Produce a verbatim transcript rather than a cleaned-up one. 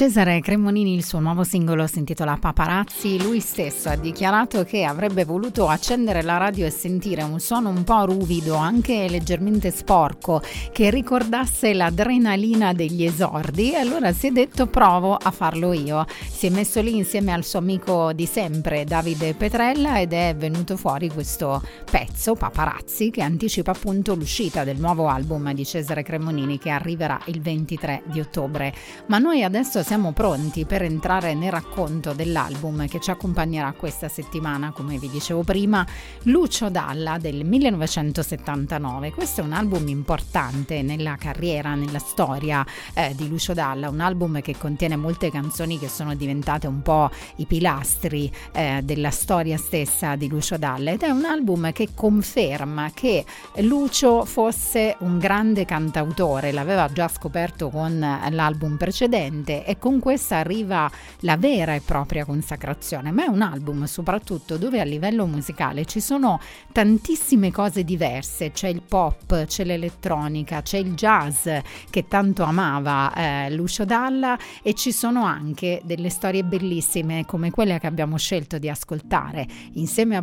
Cesare Cremonini, il suo nuovo singolo si intitola Paparazzi. Lui stesso ha dichiarato che avrebbe voluto accendere la radio e sentire un suono un po' ruvido, anche leggermente sporco, che ricordasse l'adrenalina degli esordi, e allora si è detto provo a farlo io. Si è messo lì insieme al suo amico di sempre Davide Petrella ed è venuto fuori questo pezzo, Paparazzi, che anticipa appunto l'uscita del nuovo album di Cesare Cremonini che arriverà il ventitré di ottobre. Ma noi adesso siamo pronti per entrare nel racconto dell'album che ci accompagnerà questa settimana, come vi dicevo prima, Lucio Dalla del millenovecentosettantanove. Questo è un album importante nella carriera, nella storia eh, di Lucio Dalla, un album che contiene molte canzoni che sono diventate un po' i pilastri eh, della storia stessa di Lucio Dalla, ed è un album che conferma che Lucio fosse un grande cantautore. L'aveva già scoperto con l'album precedente e con questa arriva la vera e propria consacrazione. Ma è un album soprattutto dove a livello musicale ci sono tantissime cose diverse, c'è il pop, c'è l'elettronica, c'è il jazz che tanto amava eh, Lucio Dalla, e ci sono anche delle storie bellissime come quelle che abbiamo scelto di ascoltare insieme a